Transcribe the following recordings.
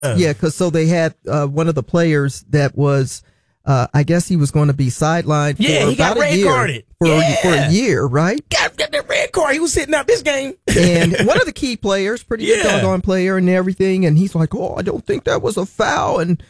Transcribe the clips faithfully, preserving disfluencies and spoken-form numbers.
Uh, yeah, because so they had uh, one of the players that was, uh, I guess he was going to be sidelined Yeah, for he got about a red year. carded. For, Yeah. for a year, right? Got, got that red card. He was sitting out this game. And one of the key players, pretty good Yeah. doggone player and everything, and he's like, oh, I don't think that was a foul. And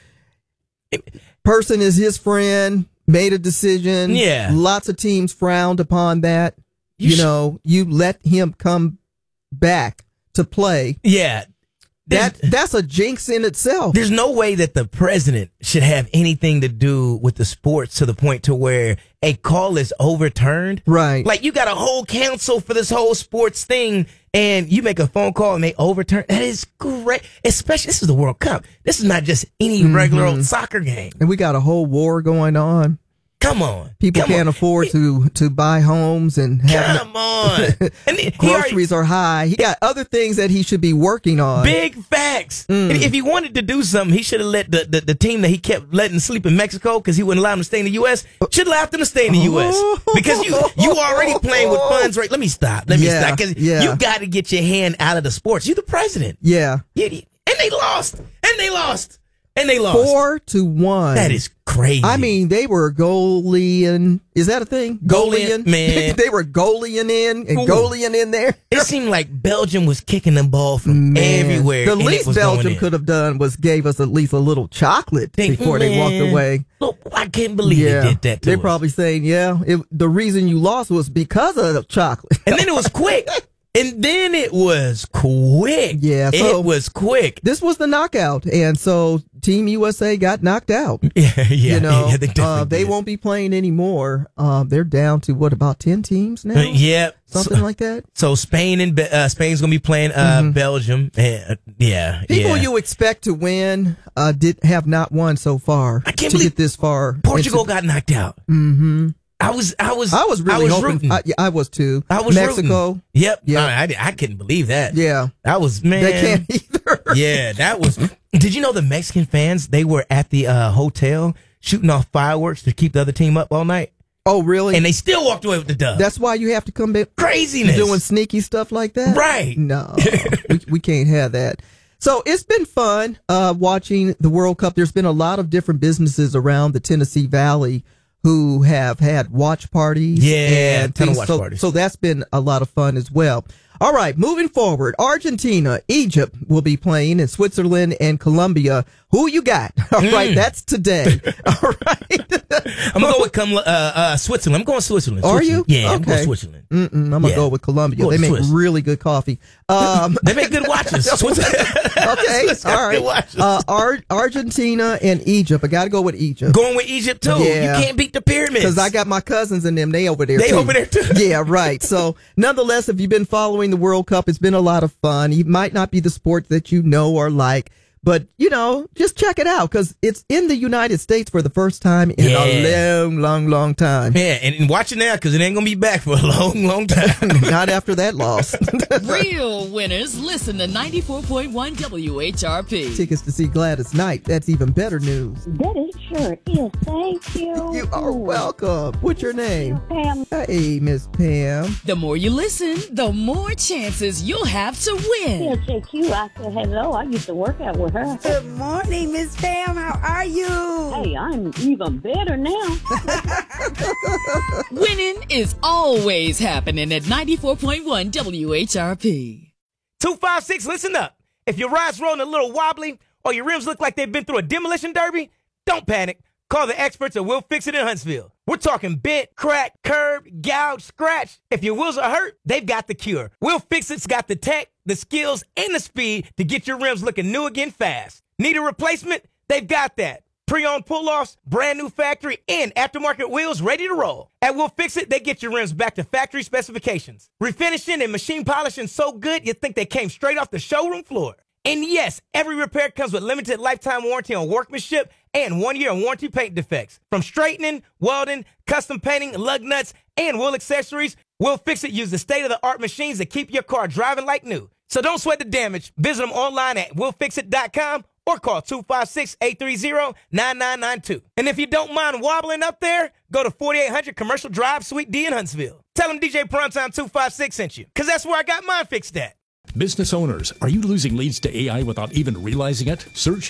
person is his friend, made a decision. Yeah. Lots of teams frowned upon that. You You, sh- know, you let him come back to play. Yeah. That There's- That's a jinx in itself. There's no way that the president should have anything to do with the sports to the point to where a call is overturned. Right. Like you got a whole council for this whole sports thing and you make a phone call and they overturn. That is great. Especially, this is the World Cup. This is not just any regular old soccer game. And we got a whole war going on. Come on. People Come can't on. afford to, to buy homes and have Come on. And he already- groceries are high. He got other things that he should be working on. Big facts. Mm. And if he wanted to do something, he should have let the, the, the team that he kept letting sleep in Mexico because he wouldn't allow them to stay in the U S should have allowed them to stay in the U S Because you you already playing with funds, right? Let me stop. Let me Yeah, stop. Because yeah. you got to get your hand out of the sports. You're the president. Yeah. You- you- and they lost. And they lost. And they lost. Four to one. That is crazy. I mean, they were goalieing. Is that a thing? Goalieing, man. They were goalieing in and Ooh. goalieing in there. it seemed like Belgium was kicking the ball from Man, everywhere. The and it least was going Belgium in. could have done was gave us at least a little chocolate Think, before they walked man, away. Look, I can't believe Yeah, they did that to they're us. probably saying, yeah, it, the reason you lost was because of the chocolate. And then it was quick. And then it was quick. Yeah, so- it was quick. This was the knockout, and so Team U S A got knocked out. Yeah, yeah. you know, yeah, they, uh, definitely they did. won't be playing anymore. Uh, they're down to what, about ten teams now? Uh, yeah, Something so, like that. So Spain and Be- uh, Spain's gonna be playing uh, Belgium. And, uh, yeah, People yeah. you expect to win uh, did have not won so far I can't to believe get this far. Portugal into- got knocked out. Mm-hmm. I was, I was, I was really hoping. rooting. I, yeah, I was too. I was Mexico. rooting. Yep. Yeah. I, I, I couldn't believe that. Yeah. That was man. They can't either. Yeah, that was. Did you know the Mexican fans? They were at the uh, hotel shooting off fireworks to keep the other team up all night, Oh, really? and they still walked away with the dub. That's why you have to come back craziness. doing sneaky stuff like that? Right. No, we, we can't have that. So it's been fun uh, watching the World Cup. There's been a lot of different businesses around the Tennessee Valley who have had watch parties. Yeah, and ton of things. watch so, parties. So that's been a lot of fun as well. All right, moving forward, Argentina, Egypt will be playing, in Switzerland and Colombia. Who you got? All right, Mm. that's today. All right. I'm gonna go with come, uh, uh, Switzerland. I'm going Switzerland. Are Switzerland. you? Yeah, I'm Okay. going Switzerland. Mm-mm, I'm gonna Yeah. go with Colombia. Go They with make Swiss. really good coffee. Um, They make good watches. Switzerland. okay, Swiss got all good right. watches. Uh, Ar- Argentina and Egypt. I got to go with Egypt Going with Egypt too. Yeah. You can't beat the pyramids. because I got my cousins and them. They over there. They too. over there, too. Yeah, right. So, nonetheless, if you've been following the World Cup, it's been a lot of fun. It might not be the sport that you know or like, but you know, just check it out because it's in the United States for the first time in Yeah. a long, long, long time. Man, and, and watch it now because it ain't gonna be back for a long, long time. Not after that loss. Real winners listen to ninety-four point one W H R P. Tickets to see Gladys Knight. That's even better news. That it sure is. Thank you. You are welcome. What's your name? Pam. Hey, Miss Pam. The more you listen, the more chances you'll have to win. He'll take you. I said hello. I used to work out with her. Good morning, Miss Pam. How are you? Hey, I'm even better now. Winning is always happening at ninety-four point one W H R P. two five six, listen up. If your ride's rolling a little wobbly or your rims look like they've been through a demolition derby, don't panic. Call the experts at Will Fix It in Huntsville. We're talking bent, crack, curb, gouge, scratch. If your wheels are hurt, they've got the cure. Will Fix It's got the tech, the skills, and the speed to get your rims looking new again fast. Need a replacement? They've got that. Pre-owned pull-offs, brand new factory, and aftermarket wheels ready to roll. At Will Fix It, they get your rims back to factory specifications. Refinishing and machine polishing so good you'd think they came straight off the showroom floor. And yes, every repair comes with limited lifetime warranty on workmanship and one year on warranty paint defects. From straightening, welding, custom painting, lug nuts, and wheel accessories, Will Fix It uses state-of-the-art machines that keep your car driving like new. So don't sweat the damage. Visit them online at will fix it dot com or call two five six, eight three zero, nine nine nine two. And if you don't mind wobbling up there, go to forty-eight hundred Commercial Drive, Suite D in Huntsville. Tell them D J Primetime two five six sent you, because that's where I got mine fixed at. Business owners, are you losing leads to A I without even realizing it? Search